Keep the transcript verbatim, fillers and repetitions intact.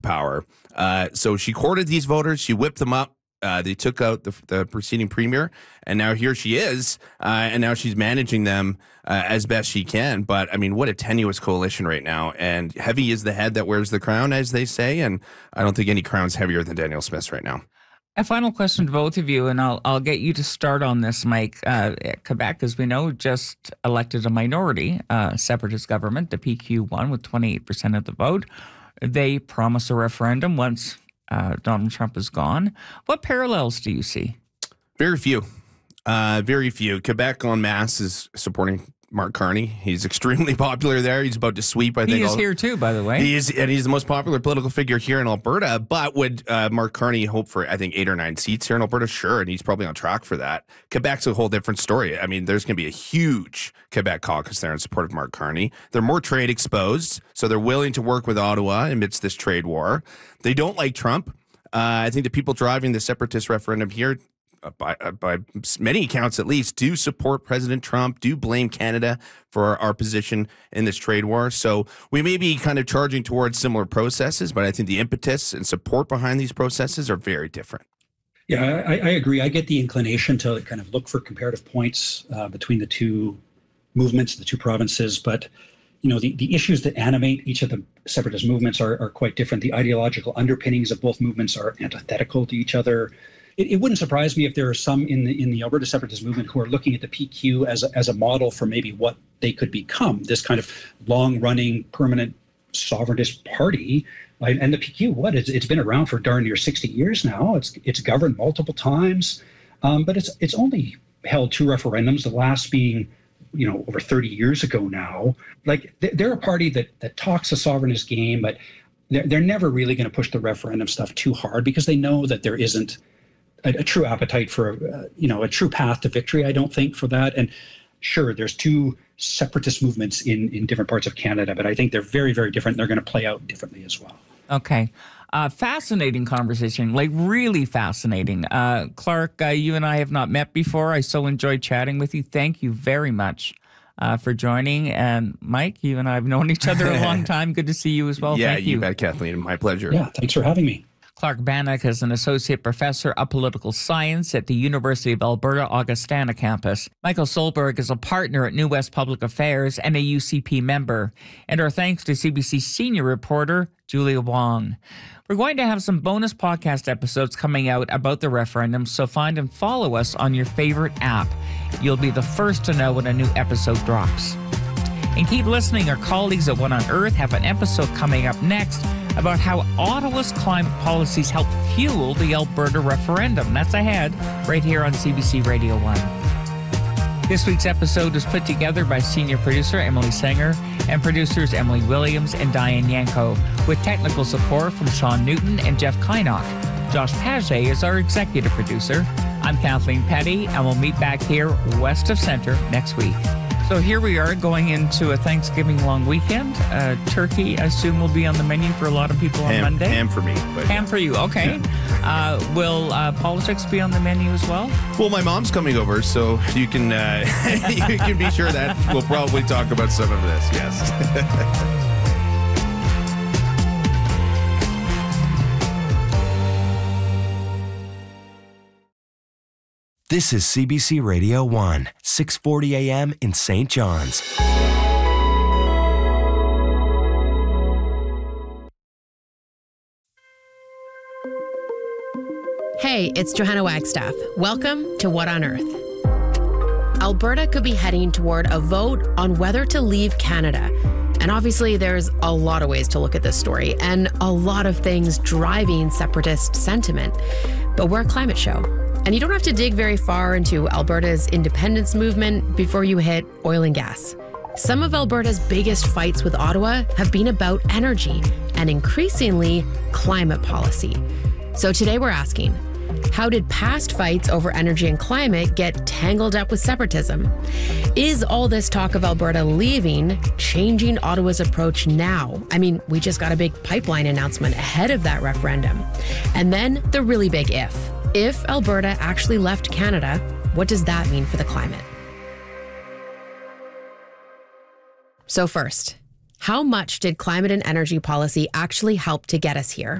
power. Uh, so she courted these voters. She whipped them up. Uh, they took out the, the preceding premier, and now here she is, uh, and now she's managing them uh, as best she can. But, I mean, what a tenuous coalition right now, and heavy is the head that wears the crown, as they say, and I don't think any crown's heavier than Danielle Smith's right now. A final question to both of you, and I'll I'll get you to start on this, Mike. Uh, Quebec, as we know, just elected a minority uh, separatist government. The P Q won with twenty-eight percent of the vote. They promise a referendum once uh, Donald Trump is gone. What parallels do you see? Very few. Uh, very few. Quebec en masse is supporting Mark Carney. He's extremely popular there. He's about to sweep, I think. He is all, here too, by the way. He is, and he's the most popular political figure here in Alberta. But would uh, Mark Carney hope for, I think, eight or nine seats here in Alberta? Sure, and he's probably on track for that. Quebec's a whole different story. I mean, there's going to be a huge Quebec caucus there in support of Mark Carney. They're more trade exposed, so they're willing to work with Ottawa amidst this trade war. They don't like Trump. Uh, I think the people driving the separatist referendum here, Uh, by, uh, by many accounts at least, do support President Trump, do blame Canada for our position in this trade war. So we may be kind of charging towards similar processes, but I think the impetus and support behind these processes are very different. Yeah, I, I agree. I get the inclination to kind of look for comparative points uh, between the two movements, the two provinces, but you know, the, the issues that animate each of the separatist movements are, are quite different. The ideological underpinnings of both movements are antithetical to each other. It, it wouldn't surprise me if there are some in the in the Alberta separatist movement who are looking at the P Q as a, as a model for maybe what they could become, this kind of long-running, permanent sovereigntist party. And the P Q, what? It's, it's been around for darn near sixty years now. It's it's governed multiple times, um, but it's it's only held two referendums, the last being, you know, over thirty years ago now. Like, they're a party that that talks a sovereignist game, but they're, they're never really going to push the referendum stuff too hard because they know that there isn't a, a true appetite for, uh, you know, a true path to victory, I don't think, for that. And sure, there's two separatist movements in, in different parts of Canada, but I think they're very, very different. They're going to play out differently as well. Okay. Uh, fascinating conversation, like really fascinating. Uh, Clark, uh, you and I have not met before. I so enjoyed chatting with you. Thank you very much uh, for joining. And Mike, you and I have known each other a long time. Good to see you as well. Yeah, Thank you. you bet, Kathleen. My pleasure. Yeah, thanks for having me. Clark Bannock is an associate professor of political science at the University of Alberta Augustana campus. Michael Solberg is a partner at New West Public Affairs and a U C P member. And our thanks to C B C senior reporter Julia Wong. We're going to have some bonus podcast episodes coming out about the referendum, so find and follow us on your favorite app. You'll be the first to know when a new episode drops. And keep listening. Our colleagues at What on Earth have an episode coming up next about how Ottawa's climate policies help fuel the Alberta referendum. That's ahead, right here on C B C Radio one. This week's episode was put together by senior producer Emily Sanger and producers Emily Williams and Diane Yanko, with technical support from Sean Newton and Jeff Kynock. Josh Paget is our executive producer. I'm Kathleen Petty, and we'll meet back here west of Centre next week. So here we are going into a Thanksgiving long weekend. Uh, turkey, I assume, will be on the menu for a lot of people on ham, Monday. Ham for me. But ham for you, okay. Yeah. Uh, will uh, politics be on the menu as well? Well, my mom's coming over, so you can uh, you can be sure that we'll probably talk about some of this, yes. This is C B C Radio one, six forty a.m. in Saint John's. Hey, it's Johanna Wagstaff. Welcome to What on Earth. Alberta could be heading toward a vote on whether to leave Canada. And obviously, there's a lot of ways to look at this story and a lot of things driving separatist sentiment. But we're a climate show. And you don't have to dig very far into Alberta's independence movement before you hit oil and gas. Some of Alberta's biggest fights with Ottawa have been about energy and increasingly climate policy. So today we're asking, how did past fights over energy and climate get tangled up with separatism? Is all this talk of Alberta leaving changing Ottawa's approach now? I mean, we just got a big pipeline announcement ahead of that referendum. And then the really big if. If Alberta actually left Canada, what does that mean for the climate? So first, How much did climate and energy policy actually help to get us here?